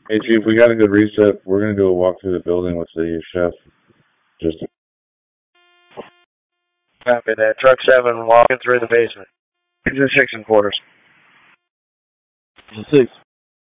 Hey, Chief, we got a good reset. We're going to do a walk through the building with the chef. Just Copy that. Truck 7 walking through the basement. Into 6 and quarters. 6.